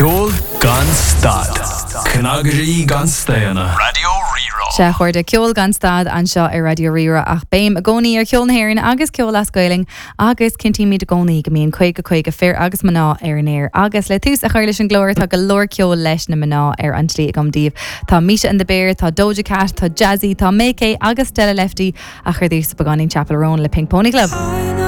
Ceol gan stad. Cnagarí gan stéana. Radio Riro. Se chuir de ceol gan stad an seo ar Radio Riro ach béim a gcónaí ar ceolnahéirin agus ceol as gailing agus cintí míad a gcónaí go míon chuig a fér agus maná ar an air agus le tús a chuir leis an glóir tá go leor ceol leis na maná ar an slí agam díobh. Tá Misha and the Bear, tá Doja Cat, tá Jazzy, tá Make agus Stella Lefty a chuir dús a bagánin Chapel Roan le Pink Pony Club.